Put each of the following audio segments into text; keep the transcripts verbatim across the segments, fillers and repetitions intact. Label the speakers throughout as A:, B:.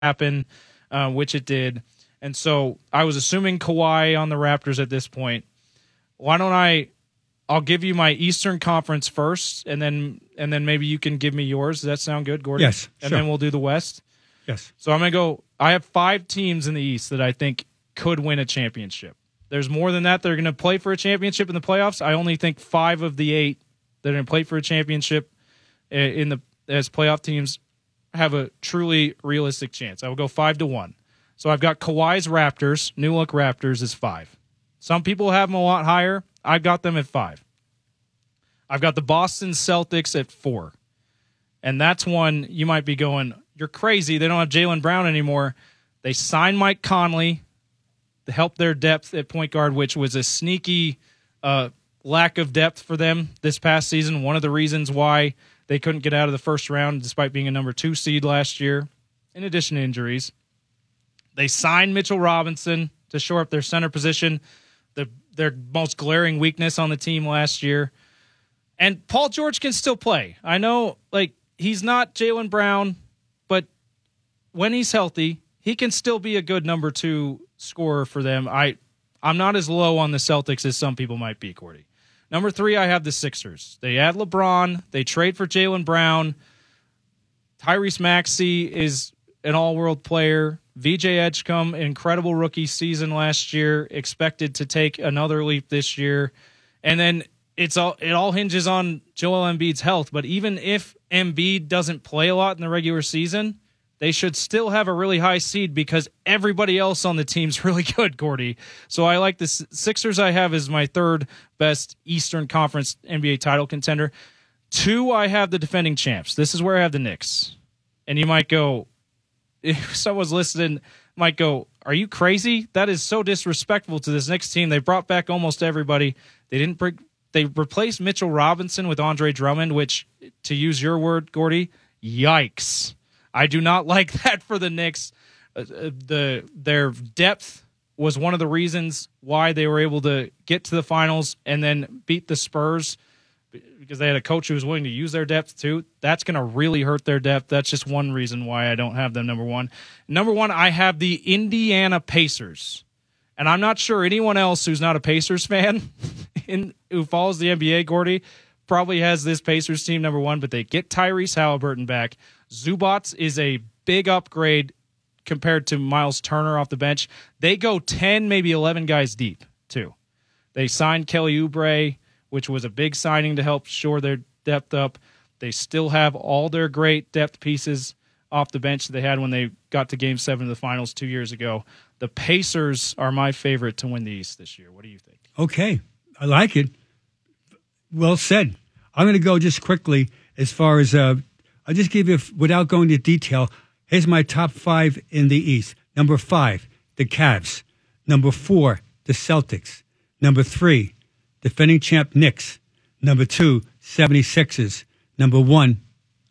A: happen, uh, which it did. And so I was assuming Kawhi on the Raptors at this point. Why don't I I'll give you my Eastern Conference first, and then and then maybe you can give me yours. Does that sound good, Gordon?
B: Yes,
A: And
B: sure.
A: then we'll do the West?
B: Yes.
A: So I'm going to go – I have five teams in the East that I think could win a championship. There's more than that. They're going to play for a championship in the playoffs. I only think five of the eight that are going to play for a championship in the as playoff teams have a truly realistic chance. I will go five to one. So I've got Kawhi's Raptors. New look Raptors is five. Some people have them a lot higher. I've got them at five. I've got the Boston Celtics at four. And that's one you might be going, you're crazy. They don't have Jaylen Brown anymore. They signed Mike Conley to help their depth at point guard, which was a sneaky uh, lack of depth for them this past season. One of the reasons why they couldn't get out of the first round despite being a number two seed last year, in addition to injuries. They signed Mitchell Robinson to shore up their center position, the, their most glaring weakness on the team last year. And Paul George can still play. I know, like, he's not Jaylen Brown, but when he's healthy, he can still be a good number two scorer for them. I, I'm not as low on the Celtics as some people might be, Cordy. Number three, I have the Sixers. They add LeBron. They trade for Jaylen Brown. Tyrese Maxey is an all-world player. V J Edgecombe, incredible rookie season last year, expected to take another leap this year. And then it's all it all hinges on Joel Embiid's health. But even if Embiid doesn't play a lot in the regular season, they should still have a really high seed because everybody else on the team's really good, Gordy. So I like the Sixers I have as my third best Eastern Conference N B A title contender. Two, I have the defending champs. This is where I have the Knicks. And you might go, if someone's listening, might go, are you crazy? That is so disrespectful to this Knicks team. They brought back almost everybody. They didn't bring, they replaced Mitchell Robinson with Andre Drummond, which, to use your word, Gordy, yikes. I do not like that for the Knicks. Uh, the their depth was one of the reasons why they were able to get to the finals and then beat the Spurs, because they had a coach who was willing to use their depth too. That's going to really hurt their depth. That's just one reason why I don't have them number one. Number one, I have the Indiana Pacers. And I'm not sure anyone else who's not a Pacers fan in, who follows the N B A, Gordy, probably has this Pacers team number one, but they get Tyrese Halliburton back. Zubats is a big upgrade compared to Miles Turner off the bench. They go ten, maybe eleven guys deep, too. They signed Kelly Oubre, which was a big signing to help shore their depth up. They still have all their great depth pieces off the bench that they had when they got to Game seven of the Finals two years ago. The Pacers are my favorite to win the East this year. What do you think?
B: Okay. I like it. Well said. I'm going to go just quickly as far as, uh, I'll just give you, without going into detail, here's my top five in the East. Number five, the Cavs. Number four, the Celtics. Number three, defending champ Knicks. Number two, seventy-sixers. Number one,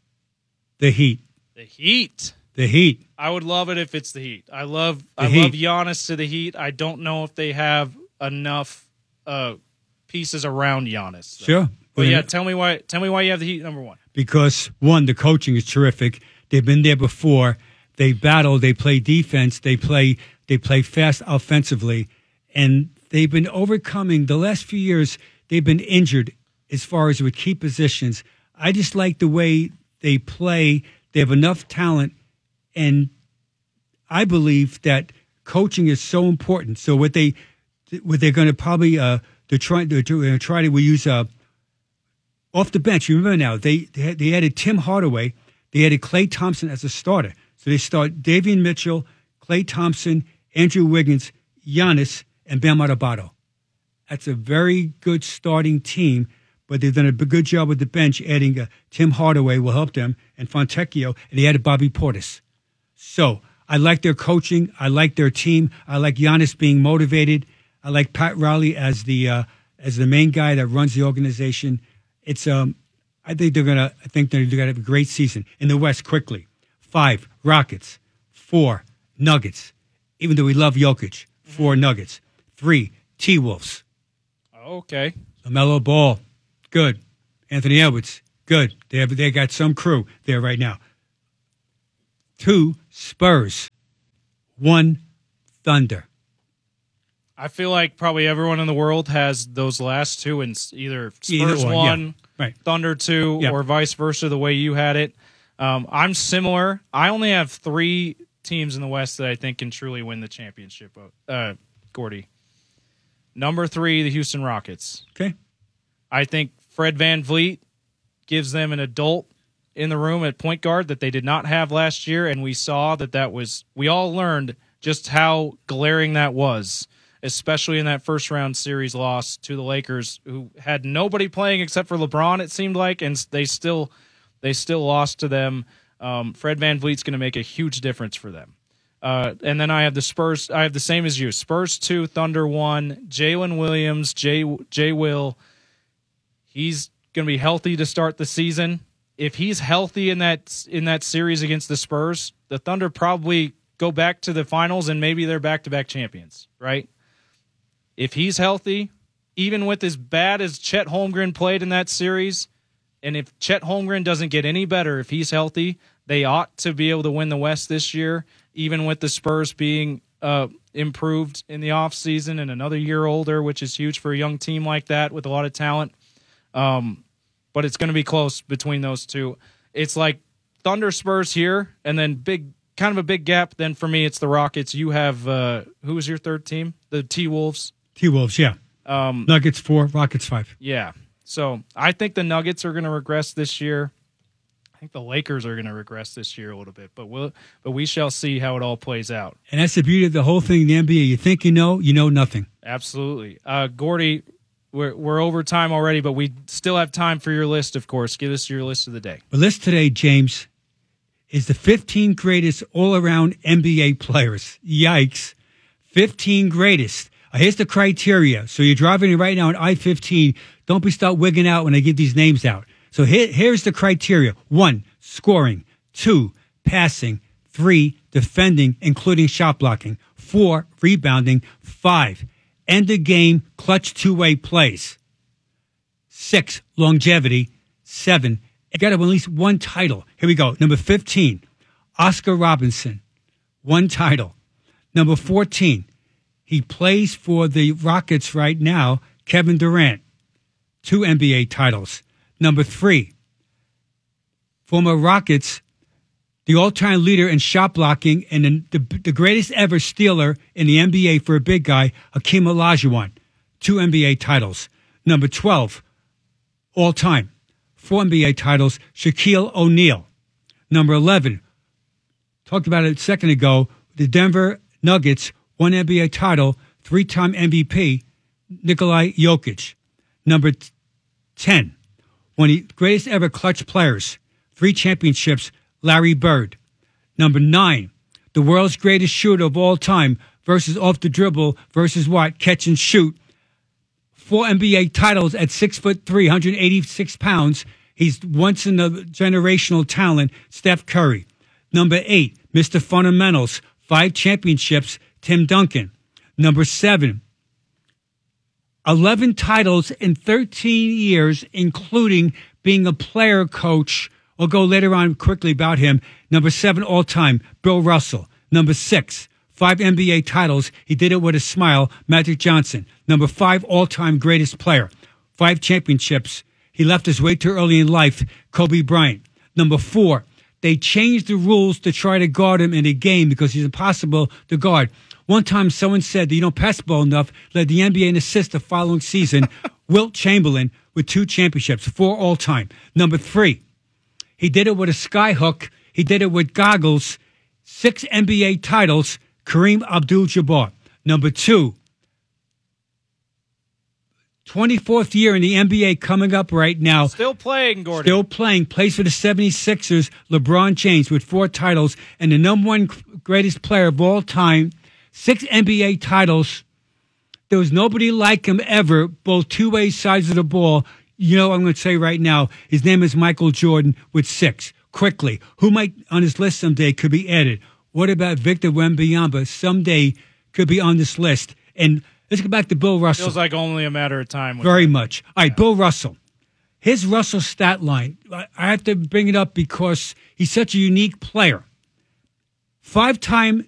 B: the Heat.
A: The Heat.
B: The Heat.
A: I would love it if it's the Heat. I love
B: The
A: I
B: Heat.
A: love Giannis to the Heat. I don't know if they have enough uh, pieces around Giannis. Though.
B: Sure.
A: But yeah, tell me why tell me why you have the Heat number one.
B: Because, one, the coaching is terrific. They've been there before. They battle. They play defense. They play they play fast offensively. And they've been overcoming, the last few years, they've been injured as far as with key positions. I just like the way they play. They have enough talent. And I believe that coaching is so important. So what, they, what they're going to probably uh, they're trying, they're going to try to we use uh, off the bench. You remember now, they, they, had, they added Tim Hardaway. They added Klay Thompson as a starter. So they start Davion Mitchell, Klay Thompson, Andrew Wiggins, Giannis, and Bam Adebayo. That's a very good starting team, but they've done a good job with the bench, adding uh, Tim Hardaway will help them, and Fontecchio, and they added Bobby Portis. So I like their coaching. I like their team. I like Giannis being motivated. I like Pat Riley as the uh, as the main guy that runs the organization. It's um, I think they're gonna. I think they're gonna have a great season in the West. Quickly, five Rockets, four Nuggets. Even though we love Jokic, four Nuggets. Three, T-Wolves.
A: Okay.
B: LaMelo Ball, good. Anthony Edwards, good. They have they got some crew there right now. two Spurs, one Thunder.
A: I feel like probably everyone in the world has those last two in s- either Spurs
B: Either or,
A: one,
B: yeah. Right.
A: Thunder two,
B: Yeah.
A: or vice versa, the way you had it. Um, I'm similar. I only have three teams in the West that I think can truly win the championship, uh, Gordy. Number three, the Houston Rockets.
B: Okay.
A: I think Fred VanVleet gives them an adult in the room at point guard that they did not have last year, and we saw that that was – we all learned just how glaring that was, especially in that first-round series loss to the Lakers, who had nobody playing except for LeBron, it seemed like, and they still they still lost to them. Um, Fred VanVleet's going to make a huge difference for them. Uh, and then I have the Spurs – I have the same as you. Spurs two, Thunder one, Jalen Williams, Jay, Jay Will. He's going to be healthy to start the season. If he's healthy in that in that series against the Spurs, the Thunder probably go back to the finals and maybe they're back-to-back champions, right? If he's healthy, even with as bad as Chet Holmgren played in that series, and if Chet Holmgren doesn't get any better, if he's healthy, they ought to be able to win the West this year, even with the Spurs being uh, improved in the offseason and another year older, which is huge for a young team like that with a lot of talent. Um, but it's going to be close between those two. It's like Thunder Spurs here, and then big, kind of a big gap. Then for me, it's the Rockets. You have uh, who was your third team? The T-Wolves.
B: T-Wolves, yeah.
A: Um,
B: Nuggets four, Rockets five.
A: Yeah. So I think the Nuggets are going to regress this year. I think the Lakers are going to regress this year a little bit, but we'll, but we shall see how it all plays out.
B: And that's the beauty of the whole thing in the N B A. You think you know, you know nothing.
A: Absolutely. Uh, Gordy, we're, we're over time already, but we still have time for your list, of course. Give us your list of the day.
B: The list today, James, is the fifteen greatest all-around N B A players. Yikes. fifteen greatest. Uh, here's the criteria. So you're driving right now on I fifteen. Don't be start wigging out when I give these names out. So here, here's the criteria. One, scoring. Two, passing. Three, defending, including shot blocking. Four, rebounding. Five, end of game, clutch two-way plays. Six, longevity. Seven, you got to win at least one title. Here we go. Number fifteen, Oscar Robinson. One title. Number fourteen, he plays for the Rockets right now, Kevin Durant. Two N B A titles. Number three, former Rockets, the all-time leader in shot blocking and the, the, the greatest ever stealer in the N B A for a big guy, Hakeem Olajuwon. Two N B A titles. Number twelve, all-time, four N B A titles, Shaquille O'Neal. Number eleven, talked about it a second ago, the Denver Nuggets, one N B A title, three-time M V P, Nikola Jokic. Number ten, one of the greatest ever clutch players, three championships, Larry Bird. Number nine, the world's greatest shooter of all time versus off the dribble versus what? Catch and shoot. Four N B A titles at six foot three, one hundred eighty-six pounds. He's once in a generational talent, Steph Curry. Number eight, Mister Fundamentals, five championships, Tim Duncan. Number seven, eleven titles in thirteen years, including being a player coach. We'll go later on quickly about him. Number seven all-time, Bill Russell. Number six, five N B A titles. He did it with a smile, Magic Johnson. Number five all-time greatest player, five championships. He left us way too early in life, Kobe Bryant. Number four, they changed the rules to try to guard him in a game because he's impossible to guard. One time someone said that you don't pass the ball enough, led the N B A in assists the following season, Wilt Chamberlain with two championships, four all-time. Number three, he did it with a sky hook. He did it with goggles, six N B A titles, Kareem Abdul-Jabbar. Number two, twenty-fourth year in the N B A coming up right now.
A: Still playing, Gordon.
B: Still playing. Plays for the seventy-sixers, LeBron James with four titles and the number one greatest player of all time, six N B A titles. There was nobody like him ever, both two-way sides of the ball. You know what I'm going to say right now? His name is Michael Jordan with six. Quickly, who might on his list someday could be added? What about Victor Wembanyama? Someday could be on this list. And let's go back to Bill Russell.
A: Feels like only a matter of time.
B: Very much. All right, Bill Russell. His Russell stat line, I have to bring it up because he's such a unique player. five-time